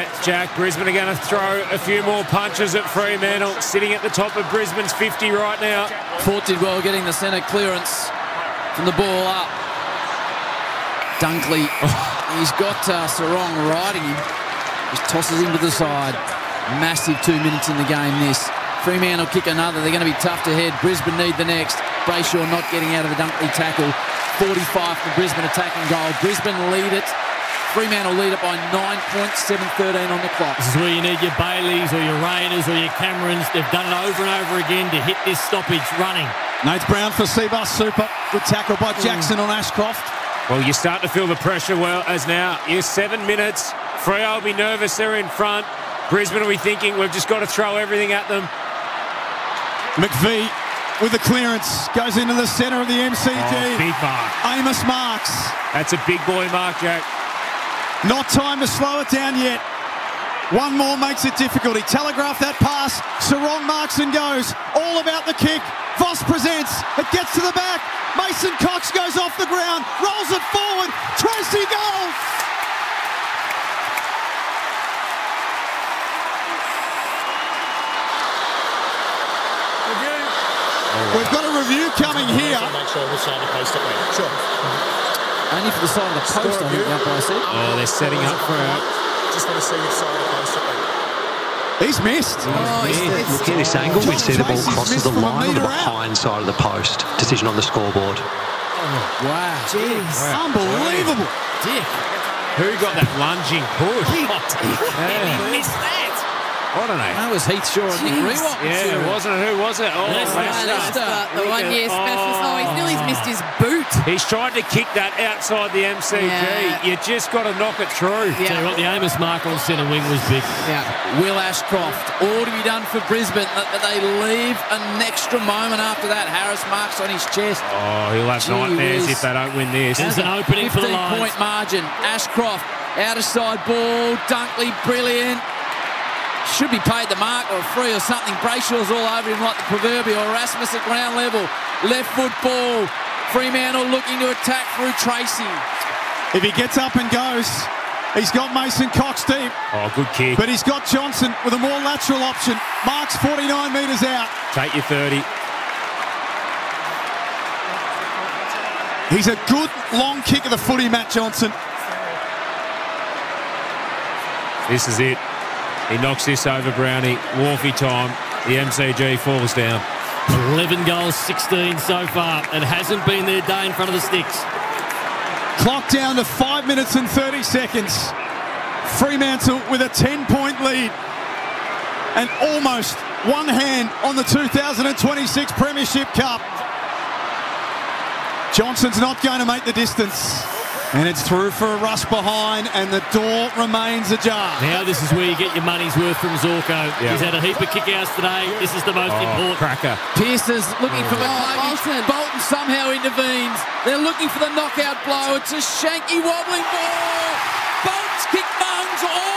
there, Jack. Brisbane are going to throw a few more punches at Fremantle, sitting at the top of Brisbane's 50 right now. Fort did well getting the centre clearance from the ball up. Dunkley, he's got Sarong riding him. Just tosses him to the side. Massive 2 minutes in the game, this. Fremantle kick another. They're going to be tough to head. Brisbane need the next. Brayshaw not getting out of the Dunkley tackle. 45 for Brisbane attacking goal. Brisbane lead it. Fremantle lead it by 9 points, 7:13 on the clock. This is where you need your Baileys or your Rayners or your Camerons. They've done it over and over again to hit this stoppage running. Nate Brown for Seabus Super. Good tackle by Jackson on Ashcroft. Well, you start to feel the pressure as now. You're 7 minutes. Freo will be nervous. They're in front. Brisbane will be thinking, we've just got to throw everything at them. McVee with the clearance. Goes into the centre of the MCG. Oh, big mark. Amos Marks. That's a big boy mark, Jack. Not time to slow it down yet. One more makes it difficult. He telegraphed that pass. Sarong marks and goes. All about the kick. Voss presents. It gets to the back. Mason Cox goes off the ground. Rolls it forward. Tracy goal. We've got a review coming here. Make sure the side of the post it went. Sure. Only for the side of the post, I think the umpire said. Oh, they're setting up for it. Just want to see which side of the post it went. He's missed. Look at this angle, we see the ball crosses the line on the behind side of the post. Decision on the scoreboard. Wow. Jeez. Unbelievable. Dick. Who got that lunging push? He missed that. I don't know. That was Heath Shaw and Nick Rewalt. Yeah, wasn't it? Who was it? Oh, Leicester. The 1 year specialist. Oh, he's nearly missed his boot. He's tried to kick that outside the MCG. Yeah. You just got to knock it through. Yeah. Tell you what, the Amos mark on centre wing was big. Yeah. Will Ashcroft. All to be done for Brisbane. That they leave an extra moment after that. Harris marks on his chest. Oh, he'll have nightmares if they don't win this. There's an opening for the Lions. 15-point margin. Ashcroft, out of side ball. Dunkley, brilliant. Should be paid the mark or free or something. Brayshaw's all over him like the proverbial. Erasmus at ground level. Left foot ball. Fremantle looking to attack through Tracy. If he gets up and goes, he's got Mason Cox deep. Oh, good kick. But he's got Johnson with a more lateral option. Marks 49 metres out. Take your 30. He's a good long kick of the footy, Matt Johnson. This is it. He knocks this over Brownie. Wharfie time. The MCG falls down. 11 goals, 16 so far. It hasn't been their day in front of the sticks. Clock down to 5 minutes and 30 seconds. Fremantle with a 10-point lead. And almost one hand on the 2026 Premiership Cup. Johnson's not going to make the distance. And it's through for a rush behind, and the door remains ajar. Now this is where you get your money's worth from Zorko. Yeah. He's had a heap of kick-outs today. This is the most important. Cracker. Pearce is looking for McCluggage. Bolton. Bolton somehow intervenes. They're looking for the knockout blow. It's a shanky, wobbling ball. Bolton's kick bungs all